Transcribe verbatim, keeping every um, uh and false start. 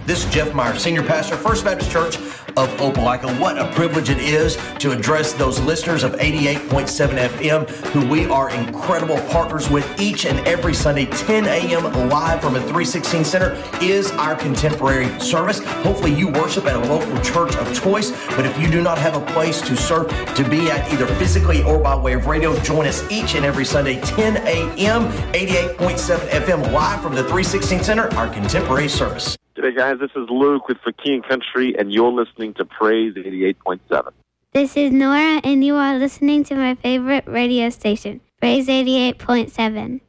This is Jeff Meyer, Senior Pastor, First Baptist Church of Opelika. What a privilege it is to address those listeners of eighty-eight point seven F M who we are incredible partners with each and every Sunday, ten a.m. live from a three sixteen Center is our contemporary service. Hopefully you worship at a local church of choice, but if you do not have a place to serve, to be at either physically or by way of radio, join us each and every Sunday, ten a.m., eighty-eight point seven F M, live from the three sixteen Center, our contemporary service. G'day guys, this is Luke with For King Country, and you're listening to Praise eighty-eight point seven. This is Nora, and you are listening to my favorite radio station, Praise eighty-eight point seven.